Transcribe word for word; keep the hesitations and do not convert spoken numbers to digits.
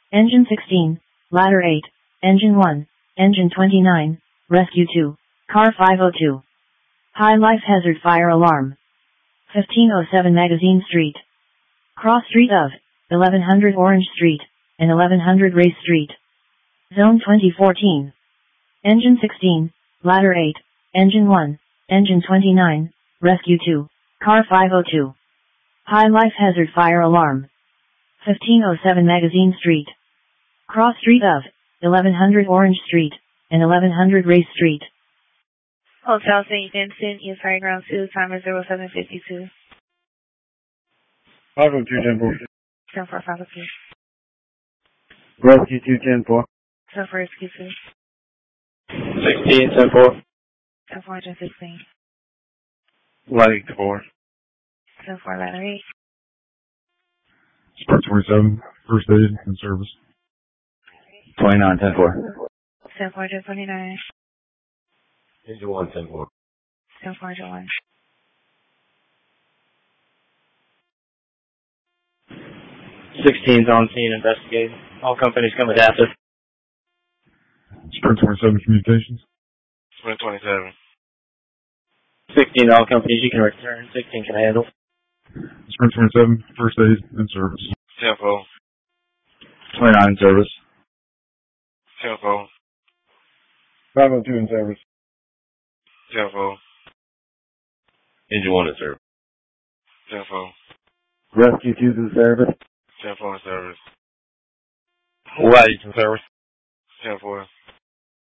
Engine sixteen, Ladder eight, Engine one, Engine twenty-nine, Rescue two, Car five oh two. High Life Hazard Fire Alarm. fifteen oh seven Magazine Street. Cross Street of eleven hundred Orange Street and eleven hundred Race Street. Zone twenty fourteen. Engine sixteen, Ladder eight, Engine one, Engine twenty-nine, Rescue two, Car five oh two. High Life Hazard Fire Alarm. fifteen oh seven Magazine Street. Cross Street of eleven hundred Orange Street and eleven hundred Race Street. Hotel Saint Vincent, East High Ground two, time is zero seven fifty-two. five oh two, ten four. ten four, five oh two. Rescue two, ten four. ten four, Rescue two. sixteen, ten four. ten four, Engine sixteen. Light four. ten four, Ladder eight. Spark twenty-seven, first aid and service. twenty-nine, ten four. ten four, Engine twenty-nine. Engine one, ten four. ten four, Engine one. sixteen's on scene investigating. All companies come adaptive. Spark twenty-seven, communications. twenty twenty-seven. sixteen, all companies you can return. sixteen can handle. Sprint twenty-seven, first aid and service. Tempo. twenty-nine in service. Tempo. five oh two in service. Tempo. Engine one in service. Tempo. Rescue two in service. Tempo in service. Light in service. Tempo.